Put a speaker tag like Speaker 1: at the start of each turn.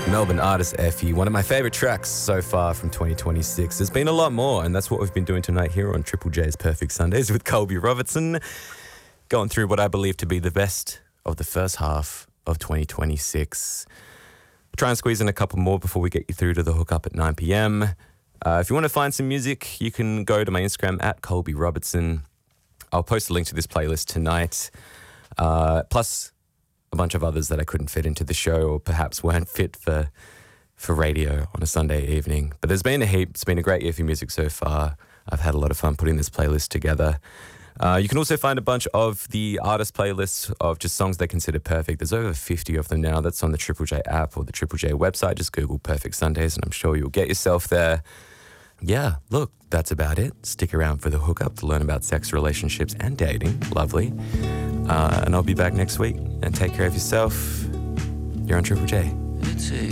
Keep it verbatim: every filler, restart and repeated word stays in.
Speaker 1: Melbourne artist Effie, one of my favourite tracks so far from twenty twenty-six. There's been a lot more, and that's what we've been doing tonight here on Triple J's Perfect Sundays with Colby Robertson, going through what I believe to be the best of the first half of twenty twenty-six. Try and squeeze in a couple more before we get you through to the hookup at nine p.m. Uh, if you want to find some music, you can go to my Instagram at Colby Robertson. I'll post a link to this playlist tonight, uh, plus a bunch of others that I couldn't fit into the show or perhaps weren't fit for for radio on a Sunday evening. But there's been a heap. It's been a great year for music so far. I've had a lot of fun putting this playlist together. Uh, you can also find a bunch of the artist playlists of just songs they consider perfect. There's over fifty of them now. That's on the Triple J app or the Triple J website. Just Google Perfect Sundays and I'm sure you'll get yourself there. Yeah, look, that's about it. Stick around for the hookup to learn about sex, relationships and dating. Lovely. Uh, and I'll be back next week. And take care of yourself. You're on Triple J.